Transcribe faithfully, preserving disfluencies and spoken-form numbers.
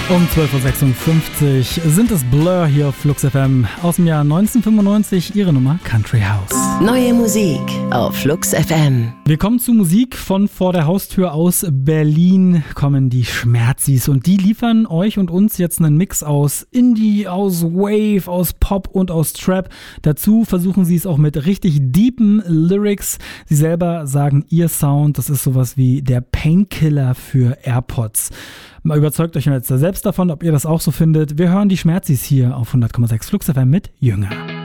Um zwölf Uhr sechsundfünfzig sind es Blur hier auf Flux F M. Aus dem Jahr neunzehnhundertfünfundneunzig, ihre Nummer Country House. Neue Musik auf Flux F M. Wir kommen zu Musik von vor der Haustür aus Berlin, kommen die Schmerzis. Und die liefern euch und uns jetzt einen Mix aus Indie, aus Wave, aus Pop und aus Trap. Dazu versuchen sie es auch mit richtig deepen Lyrics. Sie selber sagen, ihr Sound, das ist sowas wie der Painkiller für AirPods. Mal überzeugt euch jetzt selbst davon, ob ihr das auch so findet. Wir hören die Schmerzis hier auf hundert Komma sechs Flux F M mit Jünger.